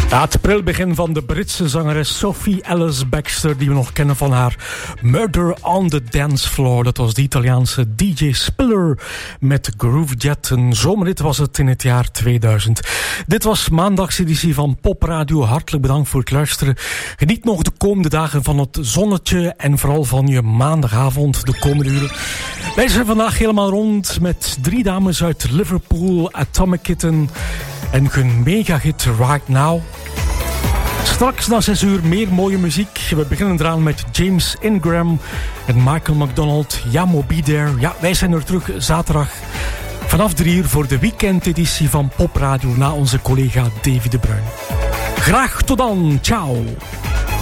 Ja, het prilbegin van de Britse zangeres Sophie Alice Baxter, die we nog kennen van haar Murder on the Dance Floor. Dat was de Italiaanse DJ Spiller met Groove Jet. Een zomerhit was het in het jaar 2000. Dit was maandagseditie van Pop Radio. Hartelijk bedankt voor het luisteren. Geniet nog de komende dagen van het zonnetje en vooral van je maandagavond de komende uren. Wij zijn vandaag helemaal rond met 3 dames uit Liverpool, Atomic Kitten en hun mega-hit Right Now. Straks na 6 uur meer mooie muziek. We beginnen eraan met James Ingram en Michael McDonald. Ja, Be There. Ja, wij zijn er terug zaterdag vanaf 3 uur voor de weekendeditie van Pop Radio na onze collega Davy de Bruin. Graag tot dan. Ciao.